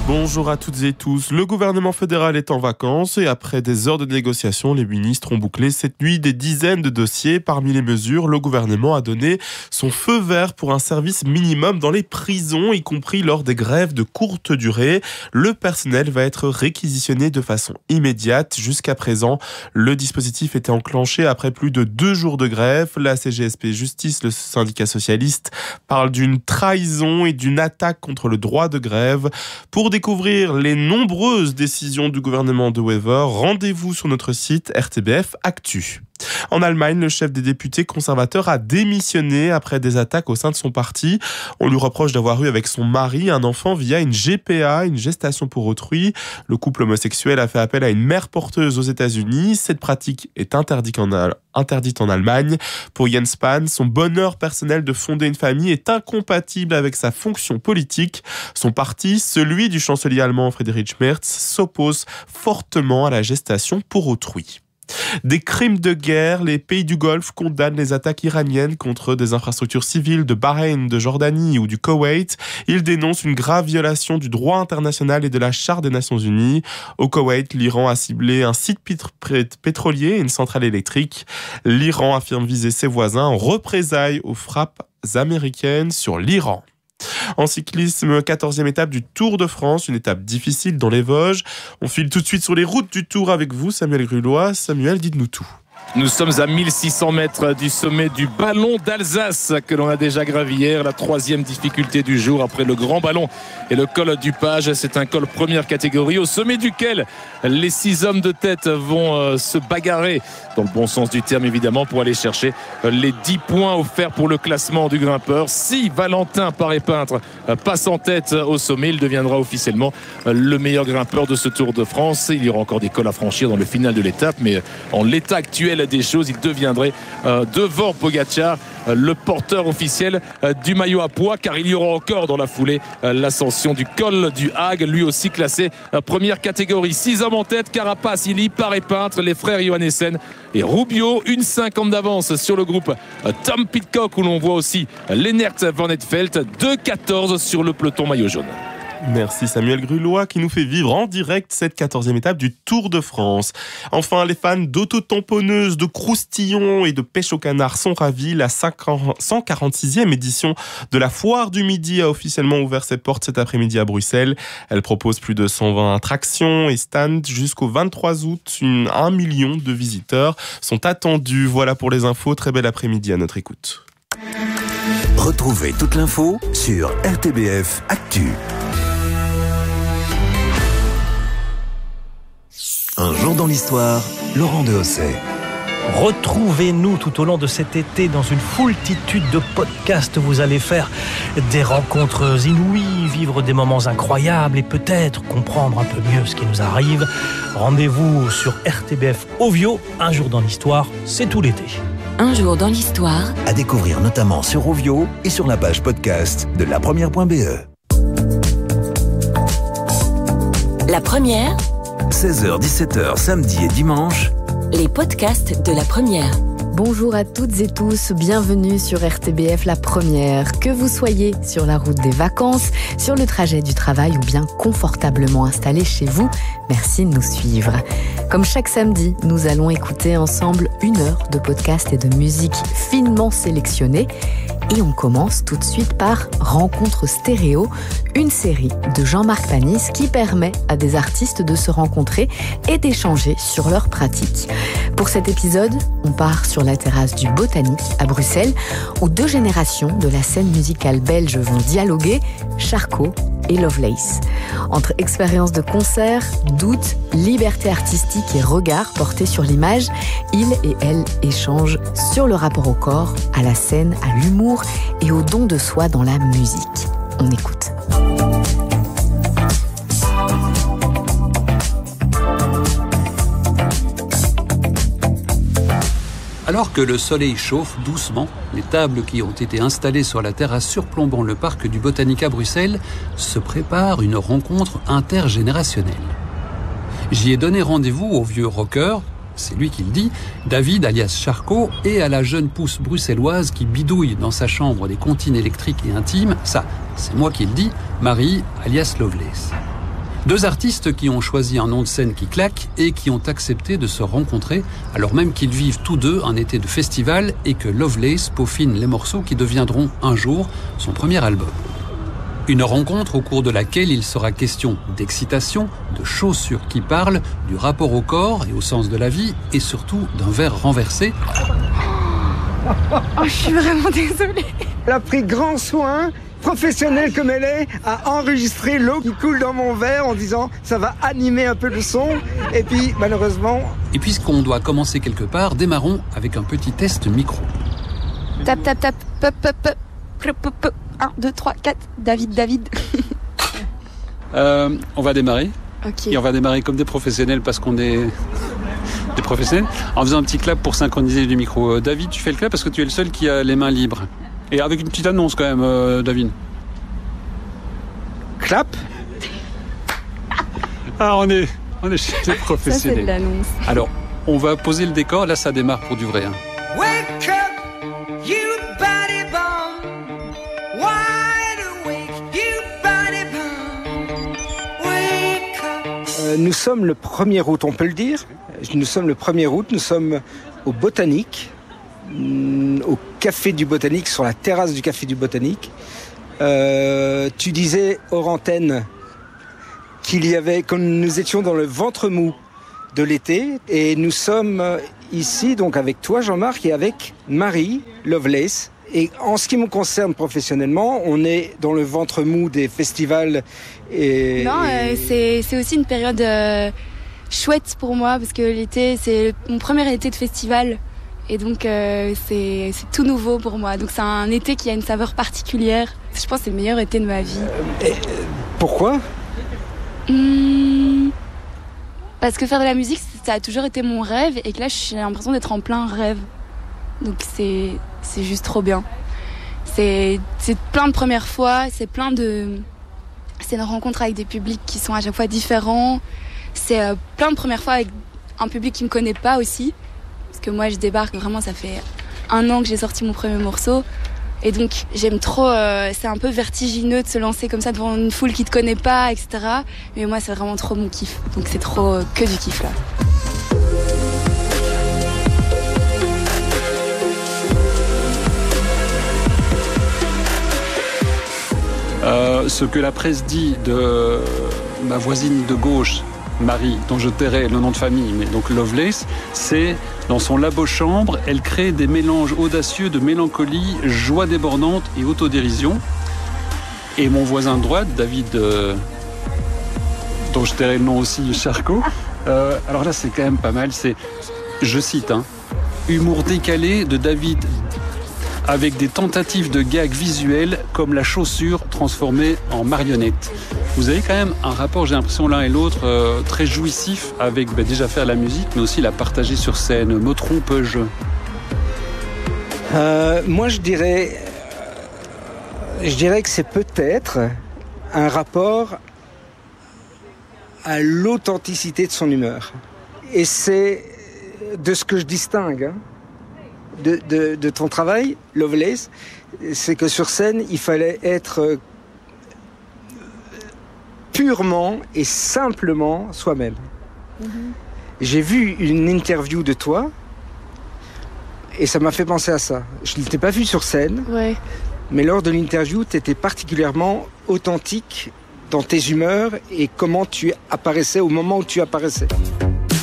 Bonjour à toutes et tous. Le gouvernement fédéral est en vacances et après des heures de négociation, les ministres ont bouclé cette nuit des dizaines de dossiers. Parmi les mesures, le gouvernement a donné son feu vert pour un service minimum dans les prisons, y compris lors des grèves de courte durée. Le personnel va être réquisitionné de façon immédiate. Jusqu'à présent, le dispositif était enclenché après plus de 2 jours de grève. La CGSP Justice, le syndicat socialiste, parle d'une trahison et d'une attaque contre le droit de grève. Pour découvrir les nombreuses décisions du gouvernement de Wever, rendez-vous sur notre site RTBF Actu. En Allemagne, le chef des députés conservateurs a démissionné après des attaques au sein de son parti. On lui reproche d'avoir eu avec son mari un enfant via une GPA, une gestation pour autrui. Le couple homosexuel a fait appel à une mère porteuse aux États-Unis. Cette pratique est interdite en Allemagne. Pour Jens Spahn, son bonheur personnel de fonder une famille est incompatible avec sa fonction politique. Son parti, celui du chancelier allemand Friedrich Merz, s'oppose fortement à la gestation pour autrui. Des crimes de guerre, les pays du Golfe condamnent les attaques iraniennes contre des infrastructures civiles de Bahreïn, de Jordanie ou du Koweït. Ils dénoncent une grave violation du droit international et de la Charte des Nations Unies. Au Koweït, l'Iran a ciblé un site pétrolier et une centrale électrique. L'Iran affirme viser ses voisins en représailles aux frappes américaines sur l'Iran. En cyclisme, 14e étape du Tour de France, une étape difficile dans les Vosges. On file tout de suite sur les routes du Tour avec vous, Samuel Grullois. Samuel, dites-nous tout. Nous sommes à 1600 mètres du sommet du Ballon d'Alsace que l'on a déjà gravi hier. La 3e difficulté du jour après le Grand Ballon et le col du Page. C'est un col première catégorie au sommet duquel les 6 hommes de tête vont se bagarrer, dans le bon sens du terme évidemment, pour aller chercher les 10 points offerts pour le classement du grimpeur. Si Valentin Paré-Peintre passe en tête au sommet, il deviendra officiellement le meilleur grimpeur de ce Tour de France. Il y aura encore des cols à franchir dans le final de l'étape, mais en l'état actuel des choses, il deviendrait devant Pogačar le porteur officiel du maillot à pois, car il y aura encore dans la foulée l'ascension du col du Hague, lui aussi classé première catégorie. 6 hommes en tête, Carapaz, Illy, Paré-Peintre, les frères Johannessen et Rubio, 1,50 d'avance sur le groupe Tom Pidcock, où l'on voit aussi Lennert Van Eetvelt, 2,14 sur le peloton maillot jaune. Merci Samuel Grullois qui nous fait vivre en direct cette 14e étape du Tour de France. Enfin, les fans d'auto-tamponneuses, de croustillons et de pêche au canard sont ravis. La 146e édition de la Foire du Midi a officiellement ouvert ses portes cet après-midi à Bruxelles. Elle propose plus de 120 attractions et stands. Jusqu'au 23 août, 1 million de visiteurs sont attendus. Voilà pour les infos. Très bel après-midi à notre écoute. Retrouvez toute l'info sur RTBF Actu. Un jour dans l'histoire, Laurent Dehosset. Retrouvez-nous tout au long de cet été dans une foultitude de podcasts. Vous allez faire des rencontres inouïes, vivre des moments incroyables et peut-être comprendre un peu mieux ce qui nous arrive. Rendez-vous sur RTBF Ovio. Un jour dans l'histoire, c'est tout l'été. Un jour dans l'histoire. À découvrir notamment sur Ovio et sur la page podcast de lapremière.be. La première. 16h-17h samedi et dimanche. Les podcasts de la première. Bonjour à toutes et tous, bienvenue sur RTBF La Première. Que vous soyez sur la route des vacances, sur le trajet du travail ou bien confortablement installé chez vous, merci de nous suivre. Comme chaque samedi, nous allons écouter ensemble 1 heure de podcasts et de musique finement sélectionnée. Et on commence tout de suite par Rencontre Stéréo, une série de Jean-Marc Panis qui permet à des artistes de se rencontrer et d'échanger sur leurs pratiques. Pour cet épisode, on part sur la terrasse du Botanique à Bruxelles, où 2 générations de la scène musicale belge vont dialoguer, Charcot et Lovelace. Entre expérience de concert, doute, liberté artistique et regard portés sur l'image, ils et elles échangent sur le rapport au corps, à la scène, à l'humour et au don de soi dans la musique. On écoute. Alors que le soleil chauffe doucement, les tables qui ont été installées sur la terrasse surplombant le parc du Botanique à Bruxelles se préparent une rencontre intergénérationnelle. J'y ai donné rendez-vous au vieux rocker, c'est lui qui le dit, David alias Charcot, et à la jeune pousse bruxelloise qui bidouille dans sa chambre des comptines électriques et intimes, ça, c'est moi qui le dis, Marie alias Lovelace. 2 artistes qui ont choisi un nom de scène qui claque et qui ont accepté de se rencontrer alors même qu'ils vivent tous deux un été de festival et que Lovelace peaufine les morceaux qui deviendront un jour son premier album. Une rencontre au cours de laquelle il sera question d'excitation, de chaussures qui parlent, du rapport au corps et au sens de la vie et surtout d'un verre renversé. Oh, je suis vraiment désolée. Elle a pris grand soin, professionnelle comme elle est, à enregistrer l'eau qui coule dans mon verre en disant ça va animer un peu le son. Et puis malheureusement... Et puisqu'on doit commencer quelque part, démarrons avec un petit test micro. Tap, tap, tap, pop, pop, pop, pop, pop, pop. 1, 2, 3, 4, David. On va démarrer. Ok. Et on va démarrer comme des professionnels parce qu'on est des professionnels. En faisant un petit clap pour synchroniser du micro. David, tu fais le clap parce que tu es le seul qui a les mains libres. Et avec une petite annonce quand même, David. Clap. Ah, on est chez les professionnels. Ça, c'est de l'annonce. Alors, on va poser le décor. Là, ça démarre pour du vrai. Hein. Wake up, you body bomb. Wide awake, you body bomb. Wake up. Nous sommes le 1er août, on peut le dire. Nous sommes le 1er août, nous sommes au Botanique, au Café du Botanique, sur la terrasse du Café du Botanique. Tu disais hors antenne que nous étions dans le ventre mou de l'été et nous sommes ici donc avec toi Jean-Marc et avec Marie Lovelace. Et en ce qui me concerne professionnellement, on est dans le ventre mou des festivals. C'est aussi une période chouette pour moi parce que l'été, c'est mon premier été de festival. Et donc, c'est tout nouveau pour moi. Donc, c'est un été qui a une saveur particulière. Je pense que c'est le meilleur été de ma vie. Pourquoi ? Parce que faire de la musique, ça a toujours été mon rêve. Et que là, j'ai l'impression d'être en plein rêve. Donc, c'est juste trop bien. C'est plein de premières fois. C'est une rencontre avec des publics qui sont à chaque fois différents. C'est plein de premières fois avec un public qui me connaît pas aussi. Parce que moi, je débarque vraiment, ça fait 1 an que j'ai sorti mon premier morceau. Et donc, j'aime trop, c'est un peu vertigineux de se lancer comme ça devant une foule qui te connaît pas, etc. Mais moi, c'est vraiment trop mon kiff. Donc, c'est trop que du kiff, là. Ce que la presse dit de ma voisine de gauche, Marie, dont je tairai le nom de famille, mais donc Lovelace, c'est dans son labo-chambre, elle crée des mélanges audacieux de mélancolie, joie débordante et autodérision. Et mon voisin de droite, David, dont je tairai le nom aussi, Charcot, alors là c'est quand même pas mal, c'est, je cite, humour décalé de David avec des tentatives de gags visuels comme la chaussure transformée en marionnette. Vous avez quand même un rapport, j'ai l'impression, l'un et l'autre, très jouissif avec déjà faire la musique, mais aussi la partager sur scène. Me trompe-je ? Moi, je dirais que c'est peut-être un rapport à l'authenticité de son humeur. Et c'est de ce que je distingue de ton travail, Lovelace, c'est que sur scène, il fallait être purement et simplement soi-même. J'ai vu une interview de toi et ça m'a fait penser à ça. Je ne t'ai pas vu sur scène, ouais. Mais lors de l'interview, tu étais particulièrement authentique dans tes humeurs et comment tu apparaissais au moment où tu apparaissais.